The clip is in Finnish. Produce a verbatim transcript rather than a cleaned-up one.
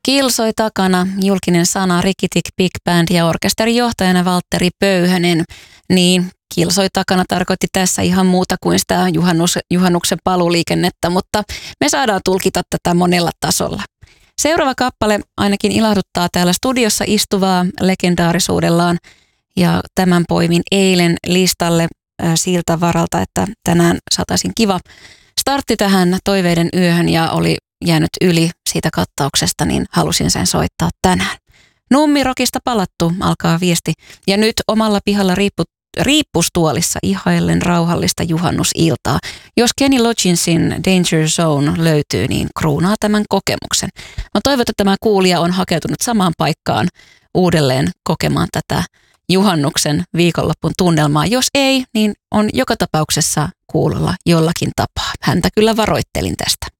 Kilsoi takana, julkinen sana, Rikitik Big Band ja orkesterijohtajana Valtteri Pöyhönen. Niin, kilsoi takana tarkoitti tässä ihan muuta kuin sitä juhannus, juhannuksen paluuliikennettä, mutta me saadaan tulkita tätä monella tasolla. Seuraava kappale ainakin ilahduttaa täällä studiossa istuvaa legendaarisuudellaan ja tämän poimin eilen listalle äh, siltä varalta, että tänään saataisiin kiva startti tähän toiveiden yöhön ja oli jäänyt yli siitä kattauksesta, niin halusin sen soittaa tänään. Nummirokista palattu, alkaa viesti. Ja nyt omalla pihalla riippu, riippustuolissa ihaillen rauhallista juhannusiltaa. Jos Kenny Logginsin Danger Zone löytyy, niin kruunaa tämän kokemuksen. Mä toivon, että tämä kuulija on hakeutunut samaan paikkaan uudelleen kokemaan tätä juhannuksen viikonloppun tunnelmaa. Jos ei, niin on joka tapauksessa kuulolla jollakin tapaa. Häntä kyllä varoittelin tästä.